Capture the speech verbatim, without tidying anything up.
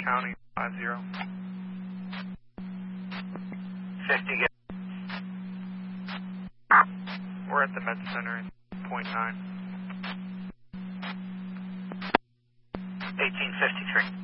County, five zero. fifty, get. We're at the Med Center in point nine. eighteen fifty-three.